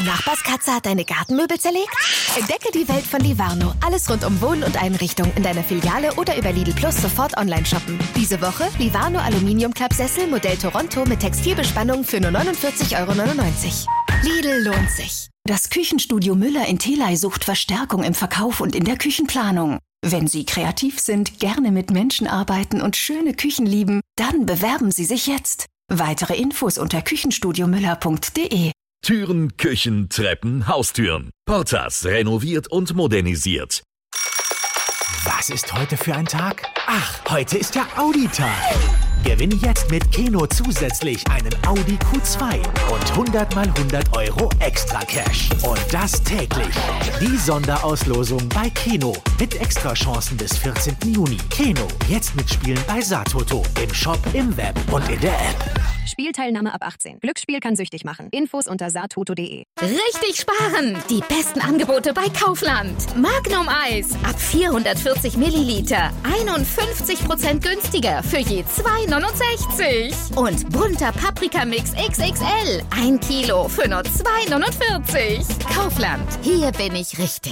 Nachbarskatze hat deine Gartenmöbel zerlegt? Entdecke die Welt von Livarno. Alles rund um Wohnen und Einrichtung in deiner Filiale oder über Lidl Plus sofort online shoppen. Diese Woche Livarno Aluminiumklappsessel Modell Toronto mit Textilbespannung für nur 49,99 €. Lidl lohnt sich. Das Küchenstudio Müller in Theley sucht Verstärkung im Verkauf und in der Küchenplanung. Wenn Sie kreativ sind, gerne mit Menschen arbeiten und schöne Küchen lieben, dann bewerben Sie sich jetzt. Weitere Infos unter küchenstudiomüller.de. Türen, Küchen, Treppen, Haustüren. Portas renoviert und modernisiert. Was ist heute für ein Tag? Ach, heute ist der Audi-Tag. Gewinne jetzt mit Keno zusätzlich einen Audi Q2 und 100 mal 100 € extra Cash. Und das täglich. Die Sonderauslosung bei Keno mit Extrachancen bis 14. Juni. Keno, jetzt mitspielen bei Satoto. Im Shop, im Web und in der App. Spielteilnahme ab 18. Glücksspiel kann süchtig machen. Infos unter satoto.de. Richtig sparen! Die besten Angebote bei Kaufland. Magnum Eis ab 440 Milliliter. 51% günstiger für je 2,69 €. Und bunter Paprikamix XXL. 1 Kilo für nur 2,49 €. Kaufland. Hier bin ich richtig.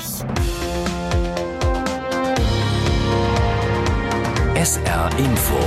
SR Info.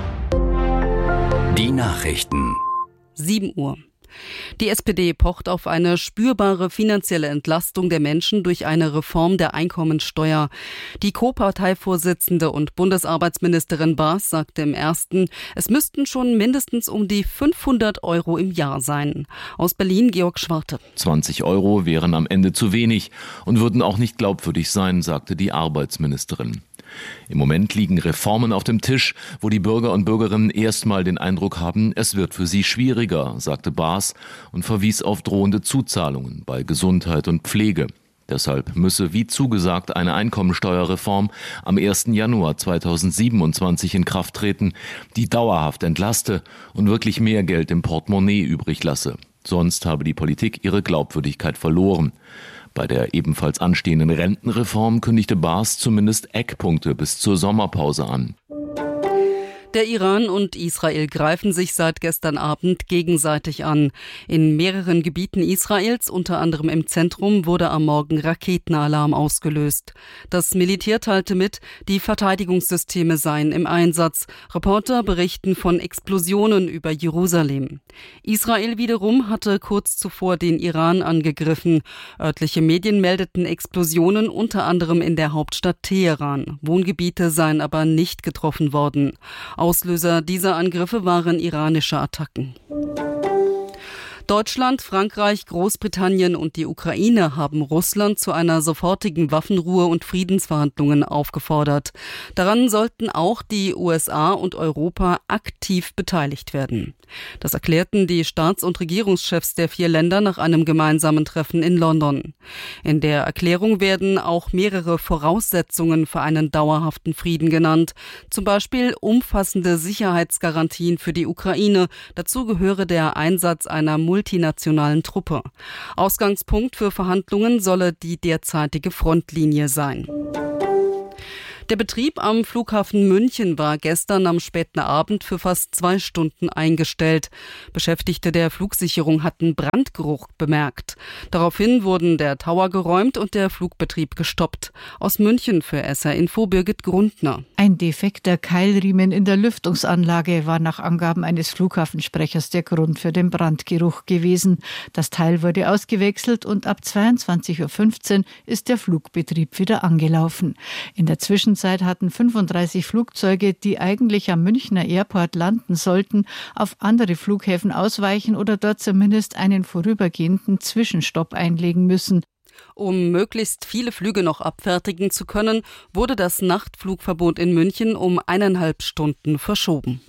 Die Nachrichten. 7 Uhr. Die SPD pocht auf eine spürbare finanzielle Entlastung der Menschen durch eine Reform der Einkommensteuer. Die Co-Parteivorsitzende und Bundesarbeitsministerin Baas sagte im Ersten, es müssten schon mindestens um die 500 € im Jahr sein. Aus Berlin Georg Schwarte. 20 € wären am Ende zu wenig und würden auch nicht glaubwürdig sein, sagte die Arbeitsministerin. Im Moment liegen Reformen auf dem Tisch, wo die Bürger und Bürgerinnen erstmal den Eindruck haben, es wird für sie schwieriger, sagte Baas und verwies auf drohende Zuzahlungen bei Gesundheit und Pflege. Deshalb müsse, wie zugesagt, eine Einkommensteuerreform am 1. Januar 2027 in Kraft treten, die dauerhaft entlaste und wirklich mehr Geld im Portemonnaie übrig lasse. Sonst habe die Politik ihre Glaubwürdigkeit verloren. Bei der ebenfalls anstehenden Rentenreform kündigte Baas zumindest Eckpunkte bis zur Sommerpause an. Der Iran und Israel greifen sich seit gestern Abend gegenseitig an. In mehreren Gebieten Israels, unter anderem im Zentrum, wurde am Morgen Raketenalarm ausgelöst. Das Militär teilte mit, die Verteidigungssysteme seien im Einsatz. Reporter berichten von Explosionen über Jerusalem. Israel wiederum hatte kurz zuvor den Iran angegriffen. Örtliche Medien meldeten Explosionen unter anderem in der Hauptstadt Teheran. Wohngebiete seien aber nicht getroffen worden. Auslöser dieser Angriffe waren iranische Attacken. Deutschland, Frankreich, Großbritannien und die Ukraine haben Russland zu einer sofortigen Waffenruhe und Friedensverhandlungen aufgefordert. Daran sollten auch die USA und Europa aktiv beteiligt werden. Das erklärten die Staats- und Regierungschefs der 4 Länder nach einem gemeinsamen Treffen in London. In der Erklärung werden auch mehrere Voraussetzungen für einen dauerhaften Frieden genannt. Zum Beispiel umfassende Sicherheitsgarantien für die Ukraine. Dazu gehöre der Einsatz einer multinationalen Truppe. Ausgangspunkt für Verhandlungen solle die derzeitige Frontlinie sein. Der Betrieb am Flughafen München war gestern am späten Abend für fast 2 Stunden eingestellt. Beschäftigte der Flugsicherung hatten Brandgeruch bemerkt. Daraufhin wurden der Tower geräumt und der Flugbetrieb gestoppt. Aus München für SR Info Birgit Grundner. Ein defekter Keilriemen in der Lüftungsanlage war nach Angaben eines Flughafensprechers der Grund für den Brandgeruch gewesen. Das Teil wurde ausgewechselt und ab 22:15 Uhr ist der Flugbetrieb wieder angelaufen. In der Zwischenzeit hatten 35 Flugzeuge, die eigentlich am Münchner Airport landen sollten, auf andere Flughäfen ausweichen oder dort zumindest einen vorübergehenden Zwischenstopp einlegen müssen. Um möglichst viele Flüge noch abfertigen zu können, wurde das Nachtflugverbot in München um 1,5 Stunden verschoben.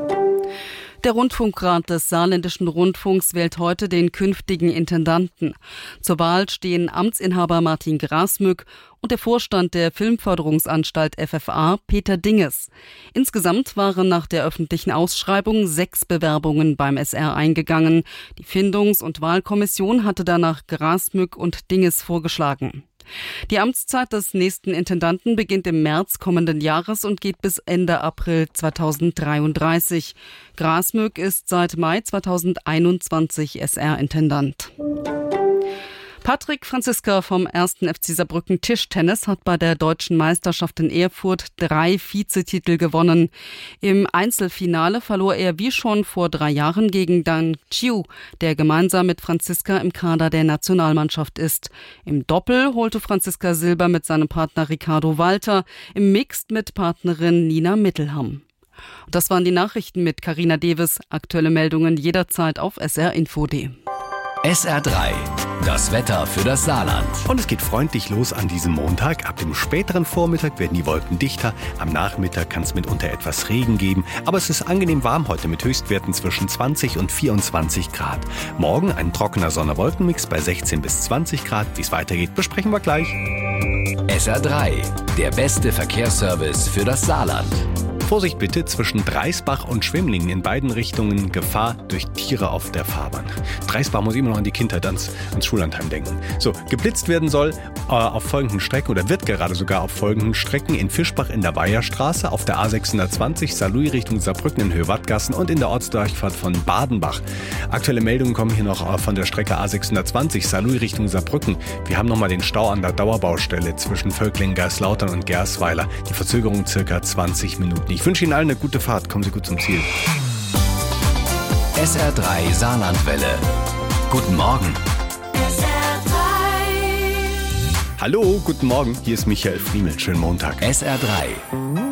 Der Rundfunkrat des Saarländischen Rundfunks wählt heute den künftigen Intendanten. Zur Wahl stehen Amtsinhaber Martin Grasmück und der Vorstand der Filmförderungsanstalt FFA, Peter Dinges. Insgesamt waren nach der öffentlichen Ausschreibung 6 Bewerbungen beim SR eingegangen. Die Findungs- und Wahlkommission hatte danach Grasmück und Dinges vorgeschlagen. Die Amtszeit des nächsten Intendanten beginnt im März kommenden Jahres und geht bis Ende April 2033. Grasmück ist seit Mai 2021 SR-Intendant. Patrick Franziska vom 1. FC Saarbrücken Tischtennis hat bei der Deutschen Meisterschaft in Erfurt 3 Vizetitel gewonnen. Im Einzelfinale verlor er wie schon vor 3 Jahren gegen Dang Chiu, der gemeinsam mit Franziska im Kader der Nationalmannschaft ist. Im Doppel holte Franziska Silber mit seinem Partner Ricardo Walter, im Mixed mit Partnerin Nina Mittelham. Das waren die Nachrichten mit Carina Deves. Aktuelle Meldungen jederzeit auf srinfo.de. SR3, das Wetter für das Saarland. Und es geht freundlich los an diesem Montag. Ab dem späteren Vormittag werden die Wolken dichter. Am Nachmittag kann es mitunter etwas Regen geben. Aber es ist angenehm warm heute mit Höchstwerten zwischen 20 und 24 Grad. Morgen ein trockener Sonne-Wolkenmix bei 16 bis 20 Grad. Wie es weitergeht, besprechen wir gleich. SR3, der beste Verkehrsservice für das Saarland. Vorsicht bitte, zwischen Dreisbach und Schwemmlingen in beiden Richtungen Gefahr durch Tiere auf der Fahrbahn. Dreisbach muss immer noch an die Kindheit, ans Schullandheim denken. So, geblitzt werden soll auf folgenden Strecken oder wird gerade sogar auf folgenden Strecken: in Fischbach in der Weiherstraße, auf der A620 Saarlouis Richtung Saarbrücken in Höhe-Wattgassen und in der Ortsdurchfahrt von Badenbach. Aktuelle Meldungen kommen hier noch von der Strecke A620 Saarlouis Richtung Saarbrücken. Wir haben nochmal den Stau an der Dauerbaustelle zwischen Völklingen, Gersslautern und Gersweiler. Die Verzögerung circa 20 Minuten. Ich wünsche Ihnen allen eine gute Fahrt. Kommen Sie gut zum Ziel. SR3 Saarlandwelle. Guten Morgen. SR3. Hallo, guten Morgen. Hier ist Michael Friemel. Schönen Montag. SR3.